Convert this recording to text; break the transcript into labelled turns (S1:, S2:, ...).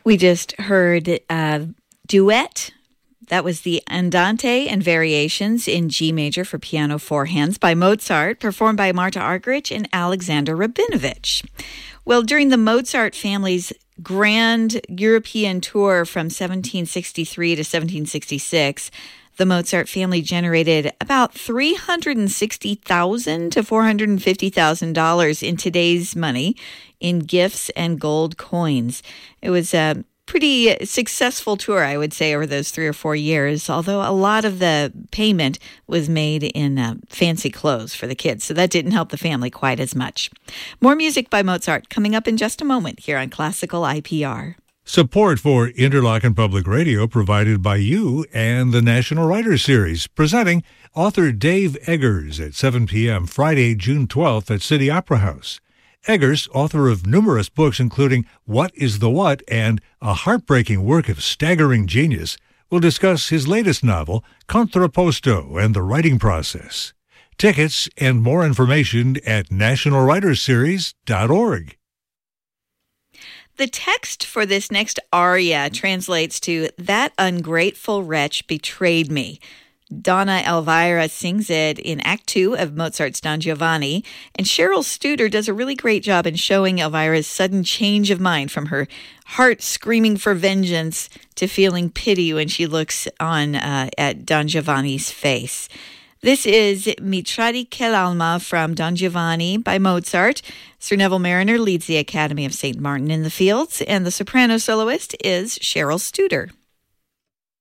S1: We just heard Duet. That was the Andante and Variations in G major for piano four hands by Mozart, performed by Marta Argerich and Alexander Rabinovich. Well, during the Mozart family's grand European tour from 1763 to 1766, the Mozart family generated about $360,000 to $450,000 in today's money in gifts and gold coins. It was a pretty successful tour, I would say, over those 3 or 4 years, although a lot of the payment was made in fancy clothes for the kids, so that didn't help the family quite as much. More music by Mozart coming up in just a moment here on Classical IPR.
S2: Support for Interlochen Public Radio provided by you and the National Writers Series, presenting author Dave Eggers at 7 p.m. Friday, June 12th at City Opera House. Eggers, author of numerous books including What is the What and a heartbreaking work of staggering genius, will discuss his latest novel, Contrapposto, and the writing process. Tickets and more information at nationalwritersseries.org.
S1: The text for this next aria translates to, "That ungrateful wretch betrayed me." Donna Elvira sings it in Act 2 of Mozart's Don Giovanni, and Cheryl Studer does a really great job in showing Elvira's sudden change of mind from her heart screaming for vengeance to feeling pity when she looks on at Don Giovanni's face. This is Mi tradisce l'alma from Don Giovanni by Mozart. Sir Neville Mariner leads the Academy of St. Martin in the Fields, and the soprano soloist is Cheryl Studer.